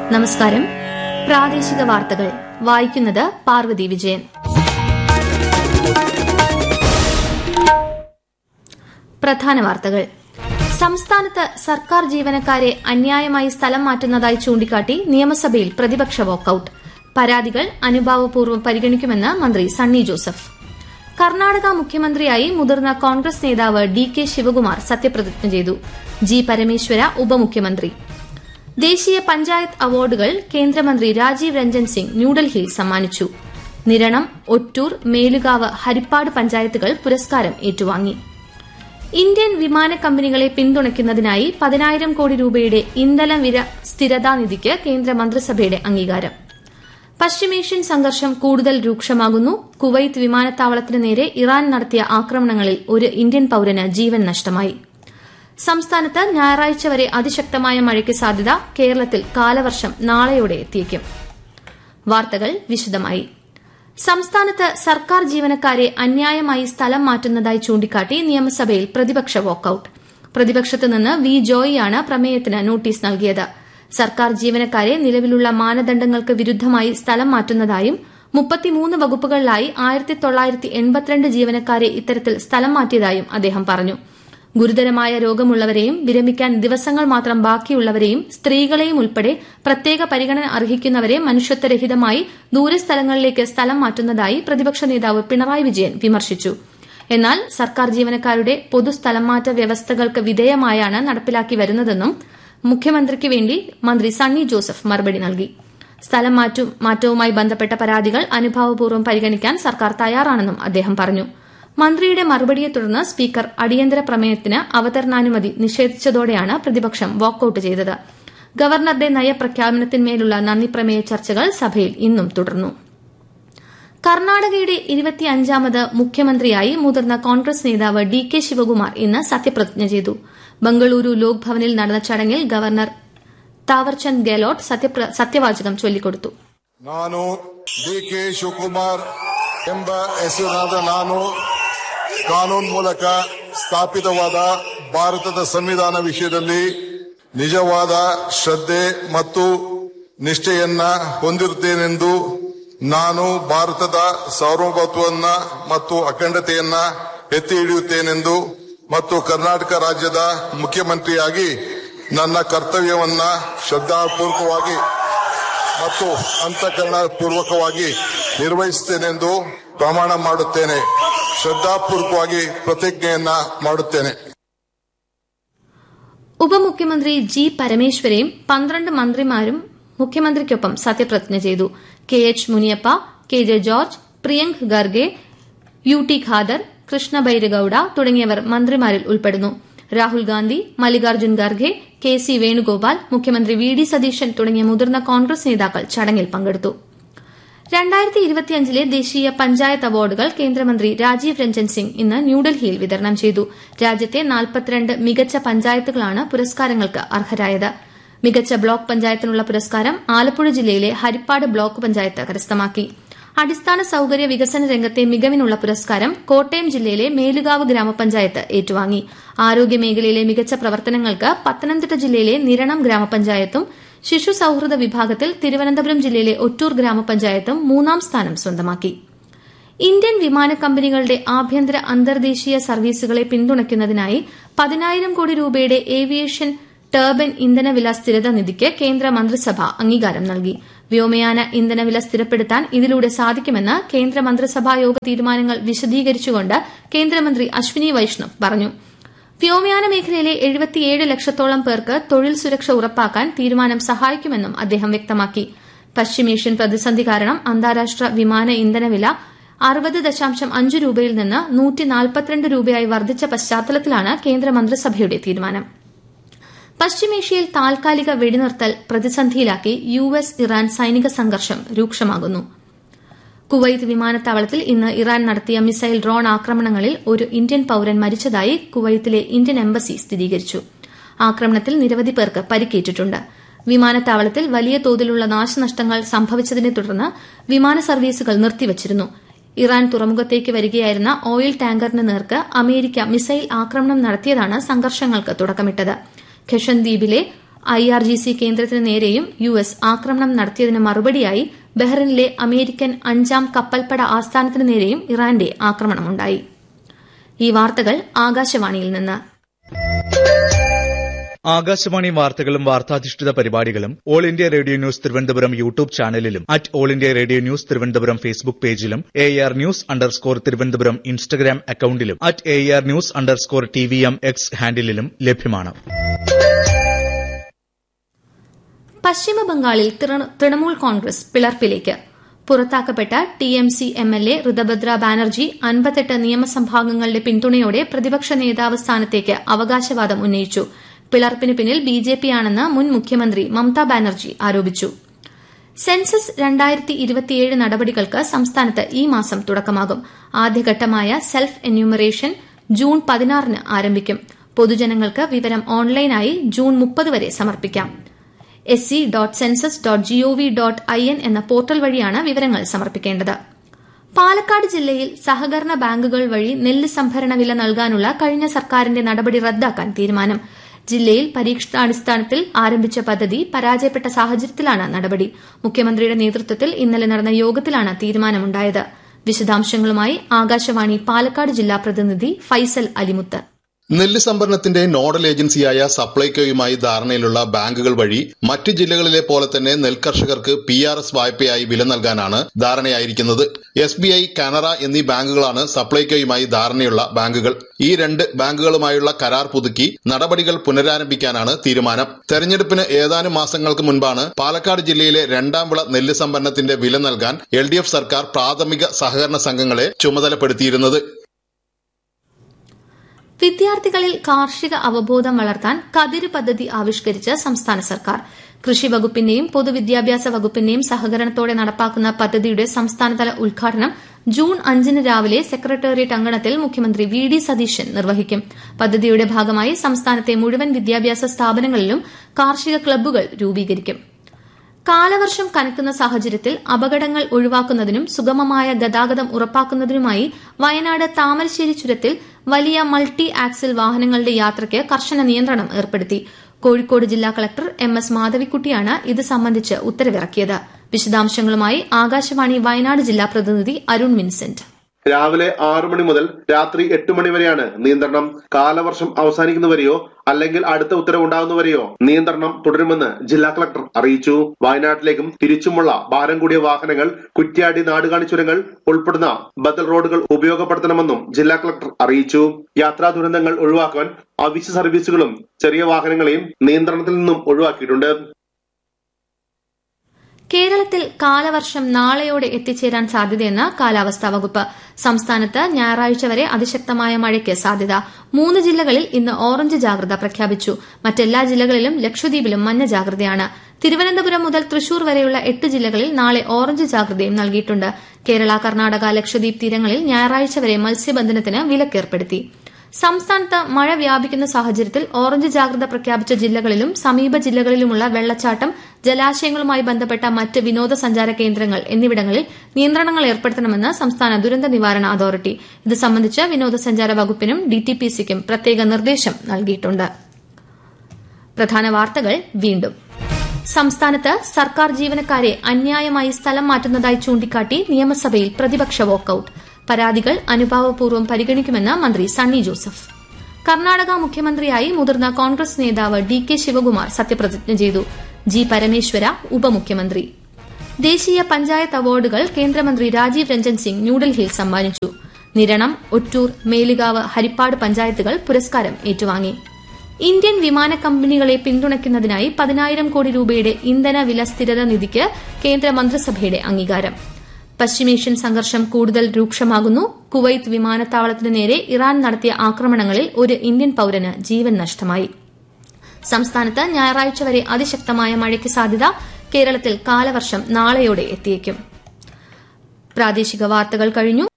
നമസ്കാരം. പ്രാദേശിക വാർത്തകൾ വായിക്കുന്നത് പാർവതി വിജയൻ. പ്രധാന വാർത്തകൾ. സംസ്ഥാനത്ത് സർക്കാർ ജീവനക്കാരെ അന്യായമായി സ്ഥലം മാറ്റുന്നതായി ചൂണ്ടിക്കാട്ടി നിയമസഭയിൽ പ്രതിപക്ഷ വാക്കൌട്ട്. പരാതികൾ അനുഭാവപൂർവ്വം പരിഗണിക്കുമെന്ന് മന്ത്രി സണ്ണി ജോസഫ്. കർണാടക മുഖ്യമന്ത്രിയായി മുതിർന്ന കോൺഗ്രസ് നേതാവ് DK ശിവകുമാർ സത്യപ്രതിജ്ഞ ചെയ്തു. G. പരമേശ്വര ഉപമുഖ്യമന്ത്രി. ദേശീയ പഞ്ചായത്ത് അവാർഡുകൾ കേന്ദ്രമന്ത്രി രാജീവ് രഞ്ജൻ സിംഗ് ന്യൂഡൽഹിയിൽ സമ്മാനിച്ചു. നിരണം, ഒറ്റൂർ, മേലുകാവ്, ഹരിപ്പാട് പഞ്ചായത്തുകൾ പുരസ്കാരം ഏറ്റുവാങ്ങി. ഇന്ത്യൻ വിമാന കമ്പനികളെ പിന്തുണയ്ക്കുന്നതിനായി 10,000 കോടി രൂപയുടെ ഇന്ധന വില സ്ഥിരതാ നിധിക്ക് കേന്ദ്ര മന്ത്രിസഭയുടെ അംഗീകാരം. പശ്ചിമേഷ്യൻ സംഘർഷം കൂടുതൽ രൂക്ഷമാകുന്നു. കുവൈത്ത് വിമാനത്താവളത്തിന് നേരെ ഇറാൻ നടത്തിയ ആക്രമണങ്ങളിൽ ഒരു ഇന്ത്യൻ പൌരന് ജീവൻ നഷ്ടമായി. സംസ്ഥാനത്ത് ഞായറാഴ്ച വരെ അതിശക്തമായ മഴയ്ക്ക് സാധ്യത. കേരളത്തിൽ കാലവർഷം നാളെയോടെ എത്തിയേക്കും. വാർത്തകൾ വിശദമായി. സംസ്ഥാനത്ത് സർക്കാർ ജീവനക്കാരെ അന്യായമായി സ്ഥലം മാറ്റുന്നതായി ചൂണ്ടിക്കാട്ടി നിയമസഭയിൽ പ്രതിപക്ഷ വാക്കൌട്ട്. പ്രതിപക്ഷത്ത് നിന്ന് V. ജോയിയാണ് പ്രമേയത്തിന് നോട്ടീസ് നൽകിയത്. സർക്കാർ ജീവനക്കാരെ നിലവിലുള്ള മാനദണ്ഡങ്ങൾക്ക് വിരുദ്ധമായി സ്ഥലം മാറ്റുന്നതായും 33 വകുപ്പുകളിലായി 1982 ജീവനക്കാരെ ഇത്തരത്തിൽ സ്ഥലം മാറ്റിയതായും അദ്ദേഹം പറഞ്ഞു. ഗുരുതരമായ രോഗമുള്ളവരെയും വിരമിക്കാൻ ദിവസങ്ങൾ മാത്രം ബാക്കിയുള്ളവരെയും സ്ത്രീകളെയും ഉൾപ്പെടെ പ്രത്യേക പരിഗണന അർഹിക്കുന്നവരെ മനുഷ്യത്വരഹിതമായി ദൂരസ്ഥലങ്ങളിലേക്ക് സ്ഥലം മാറ്റുന്നതായി പ്രതിപക്ഷ നേതാവ് പിണറായി വിജയൻ വിമർശിച്ചു. എന്നാൽ സർക്കാർ ജീവനക്കാരുടെ പൊതുസ്ഥലംമാറ്റ വ്യവസ്ഥകൾക്ക് വിധേയമായാണ് നടപ്പിലാക്കി വരുന്നതെന്നും മുഖ്യമന്ത്രിക്ക് വേണ്ടി മന്ത്രി സണ്ണി ജോസഫ് മറുപടി നൽകി. സ്ഥലം മാറ്റവുമായി ബന്ധപ്പെട്ട പരാതികൾ അനുഭാവപൂർവ്വം പരിഗണിക്കാൻ സർക്കാർ തയ്യാറാണെന്നും അദ്ദേഹം പറഞ്ഞു. മന്ത്രിയുടെ മറുപടിയെ തുടർന്ന് സ്പീക്കർ അടിയന്തര പ്രമേയത്തിന് അവതരണാനുമതി നിഷേധിച്ചതോടെയാണ് പ്രതിപക്ഷം വാക്കൌട്ട് ചെയ്തത്. ഗവർണറുടെ നയപ്രഖ്യാപനത്തിന്മേലുള്ള നന്ദിപ്രമേയ ചർച്ചകൾ സഭയിൽ ഇന്നും തുടർന്നു. കർണാടകയുടെ 25ാമത് മുഖ്യമന്ത്രിയായി മുതിർന്ന കോൺഗ്രസ് നേതാവ് DK ശിവകുമാർ ഇന്ന് സത്യപ്രതിജ്ഞ ചെയ്തു. ബംഗളൂരു ലോക് ഭവനിൽ നടന്ന ചടങ്ങിൽ ഗവർണർ താവർചന്ദ് ഗെഹ്ലോട്ട് സത്യവാചകം ചൊല്ലിക്കൊടുത്തു. DK ಶಿವಕುಮಾರ್ ಎಂಬ ಹೆಸರಾದ ನಾನು ಕಾನೂನು ಮೂಲಕ ಸ್ಥಾಪಿತವಾದ ಭಾರತದ ಸಂವಿಧಾನ ವಿಷಯದಲ್ಲಿ ನಿಜವಾದ ಶ್ರದ್ಧೆ ಮತ್ತು ನಿಷ್ಠೆಯನ್ನ ಹೊಂದಿರುತ್ತೇನೆಂದು ನಾನು ಭಾರತದ ಸಾರ್ವಭೌಮತ್ವವನ್ನ ಮತ್ತು ಅಖಂಡತೆಯನ್ನ ಎತ್ತಿ ಹಿಡಿಯುತ್ತೇನೆಂದು ಮತ್ತು ಕರ್ನಾಟಕ ರಾಜ್ಯದ ಮುಖ್ಯಮಂತ್ರಿಯಾಗಿ ನನ್ನ ಕರ್ತವ್ಯವನ್ನ ಶ್ರದ್ಧಾಪೂರ್ವಕವಾಗಿ ಮತ್ತು ಅಂತಃಕರಣಪೂರ್ವಕವಾಗಿ ನಿರ್ವಹಿಸುತ್ತೇನೆಂದು ಪ್ರಮಾಣ ಮಾಡುತ್ತೇನೆ. ಶ್ರದ್ಧಾಪೂರ್ವಕವಾಗಿ ಪ್ರತಿಜ್ಞೆಯನ್ನ ಮಾಡುತ್ತೇನೆ. ഉപമുഖ്യമന്ത്രി G. പരമേശ്വരയും 12 മന്ത്രിമാരും മുഖ്യമന്ത്രിക്കൊപ്പം സത്യപ്രതിജ്ഞ ചെയ്തു. KH Muniyappa, KJ George, Priyank Kharge, UT Khader, Krishna Byre Gowda തുടങ്ങിയവർ മന്ത്രിമാരിൽ ഉൾപ്പെടുന്നു. രാഹുൽ ഗാന്ധി, മല്ലികാർജ്ജുൻ ഖർഗെ, KC വേണുഗോപാൽ, മുഖ്യമന്ത്രി VD സതീശൻ തുടങ്ങിയ മുതിർന്ന കോൺഗ്രസ് നേതാക്കൾ ചടങ്ങിൽ പങ്കെടുത്തു. 2025 ദേശീയ പഞ്ചായത്ത് അവാർഡുകൾ കേന്ദ്രമന്ത്രി രാജീവ് രഞ്ജൻ സിംഗ് ഇന്ന് ന്യൂഡൽഹിയിൽ വിതരണം ചെയ്തു. രാജ്യത്തെ 42 മികച്ച പഞ്ചായത്തുകളാണ് പുരസ്കാരങ്ങൾക്ക് അർഹരായത്. മികച്ച ബ്ലോക്ക് പഞ്ചായത്തിനുള്ള പുരസ്കാരം ആലപ്പുഴ ജില്ലയിലെ ഹരിപ്പാട് ബ്ലോക്ക് പഞ്ചായത്ത് കരസ്ഥമാക്കി. അടിസ്ഥാന സൌകര്യ വികസന രംഗത്തെ മികവിനുള്ള പുരസ്കാരം കോട്ടയം ജില്ലയിലെ മേലുകാവ് ഗ്രാമപഞ്ചായത്ത് ഏറ്റുവാങ്ങി. ആരോഗ്യമേഖലയിലെ മികച്ച പ്രവർത്തനങ്ങൾക്ക് പത്തനംതിട്ട ജില്ലയിലെ നിരണം ഗ്രാമപഞ്ചായത്തും ശിശു സൌഹൃദ വിഭാഗത്തിൽ തിരുവനന്തപുരം ജില്ലയിലെ ഒറ്റൂർ ഗ്രാമപഞ്ചായത്തും 3ാം സ്ഥാനം സ്വന്തമാക്കി. ഇന്ത്യൻ വിമാന കമ്പനികളുടെ ആഭ്യന്തര അന്തർദേശീയ സർവീസുകളെ പിന്തുണയ്ക്കുന്നതിനായി 10,000 കോടി രൂപയുടെ ഏവിയേഷൻ ടർബൈൻ ഇന്ധനവില സ്ഥിരത നിധിക്ക് കേന്ദ്ര മന്ത്രിസഭ അംഗീകാരം നൽകി. വ്യോമയാന ഇന്ധനവില സ്ഥിരപ്പെടുത്താൻ ഇതിലൂടെ സാധിക്കുമെന്ന് കേന്ദ്ര മന്ത്രിസഭായോഗ തീരുമാനങ്ങൾ വിശദീകരിച്ചുകൊണ്ട് കേന്ദ്രമന്ത്രി അശ്വിനി വൈഷ്ണവ് പറഞ്ഞു. വ്യോമയാന മേഖലയിലെ 77 ലക്ഷത്തോളം പേർക്ക് തൊഴിൽ സുരക്ഷ ഉറപ്പാക്കാൻ തീരുമാനം സഹായിക്കുമെന്നും അദ്ദേഹം വ്യക്തമാക്കി. പശ്ചിമേഷ്യൻ പ്രതിസന്ധി കാരണം അന്താരാഷ്ട്ര വിമാന ഇന്ധനവില 60.5 രൂപയിൽ നിന്ന് 142 രൂപയായി വർദ്ധിച്ച പശ്ചാത്തലത്തിലാണ് കേന്ദ്രമന്ത്രിസഭയുടെ തീരുമാനം. പശ്ചിമേഷ്യയിൽ താൽക്കാലിക വെടിനിർത്തൽ പ്രതിസന്ധിയിലാക്കി US ഇറാൻ സൈനിക സംഘർഷം രൂക്ഷമാകുന്നു. കുവൈത്ത് വിമാനത്താവളത്തിൽ ഇന്ന് ഇറാൻ നടത്തിയ മിസൈൽ ഡ്രോൺ ആക്രമണങ്ങളിൽ ഒരു ഇന്ത്യൻ പൌരൻ മരിച്ചതായി കുവൈത്തിലെ ഇന്ത്യൻ എംബസി സ്ഥിരീകരിച്ചു. ആക്രമണത്തിൽ നിരവധി പേർക്ക് പരിക്കേറ്റിട്ടുണ്ട്. വിമാനത്താവളത്തിൽ വലിയ തോതിലുള്ള നാശനഷ്ടങ്ങൾ സംഭവിച്ചതിനെ തുടർന്ന് വിമാന സർവീസുകൾ നിർത്തിവച്ചിരുന്നു. ഇറാൻ തുറമുഖത്തേക്ക് വരികയായിരുന്ന ഓയിൽ ടാങ്കറിന് നേർക്ക് അമേരിക്ക മിസൈൽ ആക്രമണം നടത്തിയതാണ് സംഘർഷങ്ങൾക്ക് തുടക്കമിട്ടത്. ഖെഷൻ ദ്വീപിലെ IRGC കേന്ദ്രത്തിന് നേരെയും US ആക്രമണം നടത്തിയതിന് മറുപടിയായി ബഹ്റിനിലെ അമേരിക്കൻ 5ാം കപ്പൽപ്പട ആസ്ഥാനത്തിന് നേരെയും ഇറാന്റെ ആക്രമണമുണ്ടായി. ഈ വാർത്തകൾ ആകാശവാണിയിൽ നിന്ന്. ആകാശവാണി വാർത്തകളും വാർത്താധിഷ്ഠിത പരിപാടികളും all India radio news Thiruvananthapuram YouTube ചാനലിലും all India radio news Thiruvananthapuram Facebook പേജിലും AR News_ തിരുവനന്തപുരം ഇൻസ്റ്റഗ്രാം അക്കൌണ്ടിലും AR News_TVM X ഹാൻഡിലും ലഭ്യമാണ്. പശ്ചിമബംഗാളിൽ തൃണമൂൽ കോൺഗ്രസ് പിളർപ്പിലേക്ക്. പുറത്താക്കപ്പെട്ട TMC MLA ഋതഭദ്ര ബാനർജി 58 നിയമസഭാംഗങ്ങളുടെ പിന്തുണയോടെ പ്രതിപക്ഷ നേതാവ് സ്ഥാനത്തേക്ക് അവകാശവാദം ഉന്നയിച്ചു. പിളർപ്പിന് പിന്നിൽ BJP ആണെന്ന് മുൻ മുഖ്യമന്ത്രി മമതാ ബാനർജി ആരോപിച്ചു. സെൻസസ് 2027 നടപടികൾക്ക് സംസ്ഥാനത്ത് ഈ മാസം തുടക്കമാകും. ആദ്യഘട്ടമായ സെൽഫ് എന്യൂമറേഷൻ ജൂൺ 16 ആരംഭിക്കും. പൊതുജനങ്ങൾക്ക് വിവരം ഓൺലൈനായി ജൂൺ 30 വരെ സമർപ്പിക്കാം. sc.census.gov.in എന്ന പോർട്ടൽ വഴിയാണ് വിവരങ്ങൾ സമർപ്പിക്കേണ്ടത്. പാലക്കാട് ജില്ലയിൽ സഹകരണ ബാങ്കുകൾ വഴി നെല്ല് സംഭരണ വില നൽകാനുള്ള കഴിഞ്ഞ സർക്കാരിന്റെ നടപടി റദ്ദാക്കാൻ തീരുമാനം. ജില്ലയിൽ പരീക്ഷണാടിസ്ഥാനത്തിൽ ആരംഭിച്ച പദ്ധതി പരാജയപ്പെട്ട സാഹചര്യത്തിലാണ് നടപടി. മുഖ്യമന്ത്രിയുടെ നേതൃത്വത്തിൽ ഇന്നലെ നടന്ന യോഗത്തിലാണ് തീരുമാനമുണ്ടായത്. വിശദാംശങ്ങളുമായി ആകാശവാണി പാലക്കാട് ജില്ലാ പ്രതിനിധി ഫൈസൽ അലിമുത്ത്. നെല്ല് സംഭരണത്തിന്റെ നോഡൽ ഏജൻസിയായ സപ്ലൈകോയുമായി ധാരണയിലുള്ള ബാങ്കുകൾ വഴി മറ്റ് ജില്ലകളിലെ പോലെ തന്നെ നെൽകർഷകർക്ക് PRS വായ്പയായി വില നൽകാനാണ് ധാരണയായിരിക്കുന്നത്. SBI, കാനറ എന്നീ ബാങ്കുകളാണ് സപ്ലൈകോയുമായി ധാരണയുള്ള ബാങ്കുകൾ. ഈ 2 ബാങ്കുകളുമായുള്ള കരാർ പുതുക്കി നടപടികൾ പുനരാരംഭിക്കാനാണ് തീരുമാനം. തെരഞ്ഞെടുപ്പിന് ഏതാനും മാസങ്ങൾക്ക് മുൻപാണ് പാലക്കാട് ജില്ലയിലെ 2ാം വിള നെല്ല് സംഭരണത്തിന്റെ വില നൽകാൻ LDF സർക്കാർ പ്രാഥമിക സഹകരണ സംഘങ്ങളെ ചുമതലപ്പെടുത്തിയിരുന്നത്. വിദ്യാർത്ഥികളിൽ കാർഷിക അവബോധം വളർത്താൻ കതിര് പദ്ധതി ആവിഷ്കരിച്ച് സംസ്ഥാന സർക്കാർ. കൃഷി വകുപ്പിന്റെയും പൊതുവിദ്യാഭ്യാസ വകുപ്പിന്റെയും സഹകരണത്തോടെ നടപ്പാക്കുന്ന പദ്ധതിയുടെ സംസ്ഥാനതല ഉദ്ഘാടനം ജൂൺ 5 രാവിലെ സെക്രട്ടേറിയറ്റ് അങ്കണത്തിൽ മുഖ്യമന്ത്രി VD സതീശൻ നിർവഹിക്കും. പദ്ധതിയുടെ ഭാഗമായി സംസ്ഥാനത്തെ മുഴുവൻ വിദ്യാഭ്യാസ സ്ഥാപനങ്ങളിലും കാർഷിക ക്ലബ്ബുകൾ രൂപീകരിക്കും. കാലവർഷം കനക്കുന്ന സാഹചര്യത്തിൽ അപകടങ്ങൾ ഒഴിവാക്കുന്നതിനും സുഗമമായ ഗതാഗതം ഉറപ്പാക്കുന്നതിനുമായി വയനാട് താമരശ്ശേരി ചുരത്തിൽ വലിയ മൾട്ടി ആക്സിൽ വാഹനങ്ങളുടെ യാത്രയ്ക്ക് കർശന നിയന്ത്രണം ഏർപ്പെടുത്തി. കോഴിക്കോട് ജില്ലാ കളക്ടർ MS മാധവിക്കുട്ടിയാണ് ഇത് സംബന്ധിച്ച് ഉത്തരവിറക്കിയത്. വിശദാംശങ്ങളുമായി ആകാശവാണി വയനാട് ജില്ലാ പ്രതിനിധി അരുൺ വിൻസെന്റ്. രാവിലെ 6 മണി മുതൽ രാത്രി 8 മണി വരെയാണ് നിയന്ത്രണം. കാലവർഷം അവസാനിക്കുന്നവരെയോ അല്ലെങ്കിൽ അടുത്ത ഉത്തരവുണ്ടാകുന്നവരെയോ നിയന്ത്രണം തുടരുമെന്ന് ജില്ലാ കളക്ടർ അറിയിച്ചു. വയനാട്ടിലേക്കും തിരിച്ചുമുള്ള ഭാരം കൂടിയ വാഹനങ്ങൾ കുറ്റ്യാടി നാടുകാണി ചുരങ്ങൾ ഉൾപ്പെടുന്ന ബദൽ റോഡുകൾ ഉപയോഗപ്പെടുത്തണമെന്നും ജില്ലാ കളക്ടർ അറിയിച്ചു. യാത്രാ ദുരന്തങ്ങൾ ഒഴിവാക്കാൻ അവശ്യ സർവീസുകളും ചെറിയ വാഹനങ്ങളെയും നിയന്ത്രണത്തിൽ നിന്നും ഒഴിവാക്കിയിട്ടുണ്ട്. കേരളത്തിൽ കാലവർഷം നാളെയോടെ എത്തിച്ചേരാൻ സാധ്യതയെന്ന് കാലാവസ്ഥാ വകുപ്പ്. സംസ്ഥാനത്ത് ഞായറാഴ്ച വരെ അതിശക്തമായ മഴയ്ക്ക് സാധ്യത. 3 ജില്ലകളിൽ ഇന്ന് ഓറഞ്ച് ജാഗ്രത പ്രഖ്യാപിച്ചു. മറ്റെല്ലാ ജില്ലകളിലും ലക്ഷദ്വീപിലും മഞ്ഞ ജാഗ്രതയാണ്. തിരുവനന്തപുരം മുതൽ തൃശൂർ വരെയുള്ള 8 ജില്ലകളിൽ നാളെ ഓറഞ്ച് ജാഗ്രതയും നൽകിയിട്ടുണ്ട്. കേരള, കർണാടക, ലക്ഷദ്വീപ് തീരങ്ങളിൽ ഞായറാഴ്ച വരെ മത്സ്യബന്ധനത്തിന് വിലക്കേർപ്പെടുത്തി. സംസ്ഥാനത്ത് മഴ വ്യാപിക്കുന്ന സാഹചര്യത്തിൽ ഓറഞ്ച് ജാഗ്രത പ്രഖ്യാപിച്ച ജില്ലകളിലും സമീപ ജില്ലകളിലുമുള്ള വെള്ളച്ചാട്ടം, ജലാശയങ്ങളുമായി ബന്ധപ്പെട്ട മറ്റ് വിനോദസഞ്ചാര കേന്ദ്രങ്ങൾ എന്നിവിടങ്ങളിൽ നിയന്ത്രണങ്ങൾ ഏർപ്പെടുത്തണമെന്ന് സംസ്ഥാന ദുരന്ത നിവാരണ അതോറിറ്റി. ഇത് സംബന്ധിച്ച് വിനോദസഞ്ചാര വകുപ്പിനും DTPCക്കും പ്രത്യേക നിർദ്ദേശം നൽകിയിട്ടുണ്ട്. പ്രധാന വാർത്തകൾ വീണ്ടും. സംസ്ഥാനത്ത് സർക്കാർ ജീവനക്കാരെ അന്യായമായി സ്ഥലം മാറ്റുന്നതായി ചൂണ്ടിക്കാട്ടി നിയമസഭയിൽ പ്രതിപക്ഷ വാക്കൌട്ട്. പരാതികൾ അനുഭാവപൂർവ്വം പരിഗണിക്കുമെന്ന് മന്ത്രി സണ്ണി ജോസഫ്. കർണാടക മുഖ്യമന്ത്രിയായി മുതിർന്ന കോൺഗ്രസ് നേതാവ് DK ശിവകുമാർ സത്യപ്രതിജ്ഞ ചെയ്തു. G. പരമേശ്വര ഉപമുഖ്യമന്ത്രി. ദേശീയ പഞ്ചായത്ത് അവാർഡുകൾ കേന്ദ്രമന്ത്രി രാജീവ് രഞ്ജൻ സിംഗ് ന്യൂഡൽഹിയിൽ സമ്മാനിച്ചു. നിരണം, ഒറ്റൂർ, മേലുകാവ്, ഹരിപ്പാട് പഞ്ചായത്തുകൾ പുരസ്കാരം ഏറ്റുവാങ്ങി. ഇന്ത്യൻ വിമാന കമ്പനികളെ പിന്തുണയ്ക്കുന്നതിനായി 10,000 കോടി രൂപയുടെ ഇന്ധന വില സ്ഥിരത നിധിക്ക് കേന്ദ്ര മന്ത്രിസഭയുടെ അംഗീകാരം. പശ്ചിമേഷ്യൻ സംഘർഷം കൂടുതൽ രൂക്ഷമാകുന്നു. കുവൈത്ത് വിമാനത്താവളത്തിന് നേരെ ഇറാൻ നടത്തിയ ആക്രമണങ്ങളിൽ ഒരു ഇന്ത്യൻ പൌരന് ജീവൻ നഷ്ടമായി. സംസ്ഥാനത്ത് ഞായറാഴ്ച വരെ അതിശക്തമായ മഴയ്ക്ക് സാധ്യത. കേരളത്തിൽ കാലവർഷം നാളെയോടെ എത്തിയേക്കും. പ്രാദേശിക വാർത്തകൾ കഴിഞ്ഞു.